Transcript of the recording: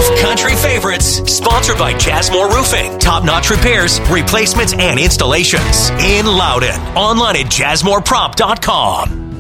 Roof Country Favorites, sponsored by Jasmore Roofing. Top-notch repairs, replacements, and installations in Loudon. Online at jasmoreprop.com.